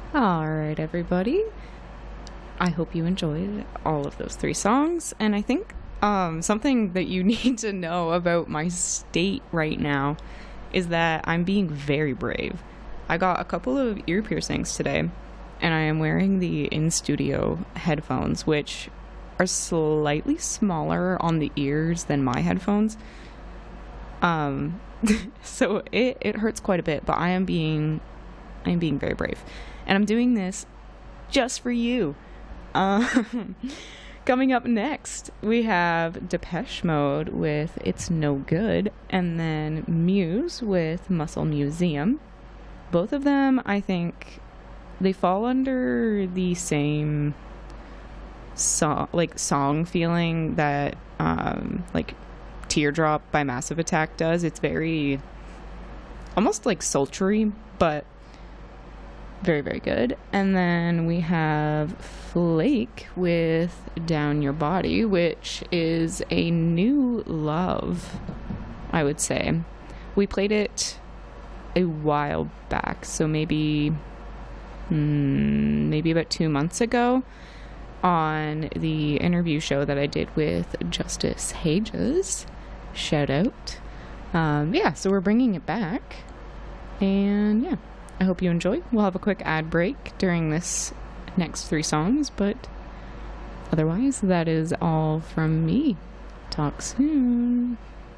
Alright, everybody. I hope you enjoyed all of those three songs. And I think something that you need to know about my state right now is that I'm being very brave. I got a couple of ear piercings today, and I am wearing the in studio headphones, which are slightly smaller on the ears than my headphones. Um, so it hurts quite a bit, but I am being very brave. And I'm doing this just for you. Um, Coming up next, we have Depeche Mode with It's No Good, and then Muse with Muscle Museum. Both of them, I think, they fall under the same song feeling that like Teardrop by Massive Attack does. It's very almost like sultry, but very, very good. And then we have Flake with Down Your Body, which is a new love, I would say. We played it a while back, so maybe about 2 months ago on the interview show that I did with Justice Hages. Shout out. Yeah, so we're bringing it back. And yeah, I hope you enjoy. We'll have a quick ad break during this next three songs, but otherwise, that is all from me. Talk soon.